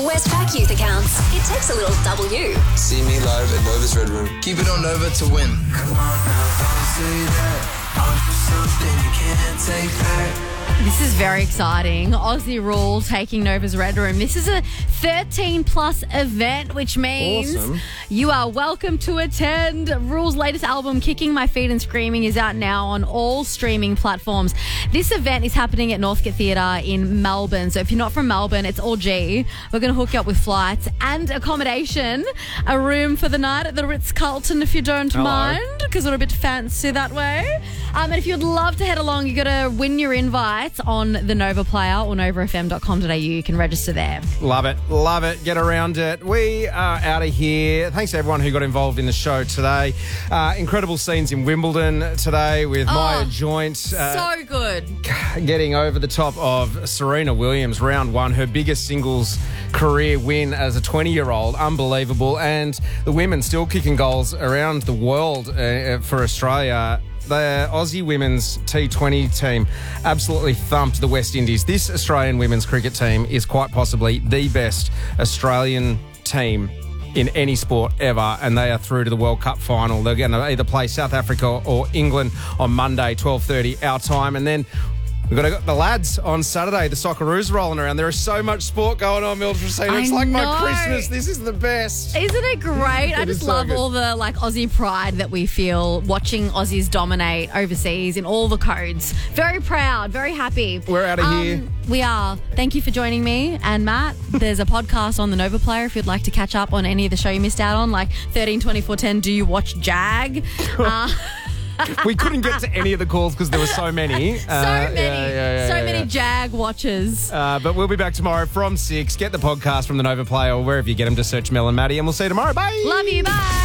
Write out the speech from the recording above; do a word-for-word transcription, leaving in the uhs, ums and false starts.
Westpac youth accounts. It takes a little W. See me live at Nova's Red Room. Keep it on Nova to win. Come on now, don't say that. I'll do something you can't take back. This is very exciting. Aussie Rule taking Nova's Red Room. This is a thirteen plus event, which means Awesome. you are welcome to attend. Rule's latest album, Kicking My Feet and Screaming, is out now on all streaming platforms. This event is happening at Northcote Theatre in Melbourne. So if you're not from Melbourne, it's all G. We're going to hook you up with flights and accommodation, a room for the night at the Ritz-Carlton if you don't Hello. mind, because we're a bit fancy that way. Um, and if you'd love to head along, you got to win your invites on the Nova Player or nova f m dot com dot a u. You can register there. Love it. Love it. Get around it. We are out of here. Thanks to everyone who got involved in the show today. Uh, incredible scenes in Wimbledon today with Oh, Maya Joint uh, so good. getting over the top of Serena Williams, round one, her biggest singles career win as a twenty-year-old. Unbelievable. And the women still kicking goals around the world uh, for Australia. The Aussie women's T twenty team absolutely thumped the West Indies. This Australian women's cricket team is quite possibly the best Australian team in any sport ever, and they are through to the World Cup final. They're going to either play South Africa or England on Monday, twelve thirty our time, and then we've got the lads on Saturday, the Socceroos rolling around. There is so much sport going on, Mildred Racina. It's I like my know. Christmas. This is the best. Isn't it great? I It is just so love good. all the like Aussie pride that we feel watching Aussies dominate overseas in all the codes. Very proud, very happy. We're outta here. We are. Thank you for joining me and Matt. There's a podcast on the Nova Player if you'd like to catch up on any of the show you missed out on, like thirteen twenty-four ten. Do you watch Jag? uh, We couldn't get to any of the calls because there were so many. so Uh, many, yeah, yeah, yeah, so yeah, many yeah. Jag watchers. Uh, but we'll be back tomorrow from six. Get the podcast from the Nova Player or wherever you get them. Just search Mel and Maddie, and we'll see you tomorrow. Bye. Love you. Bye.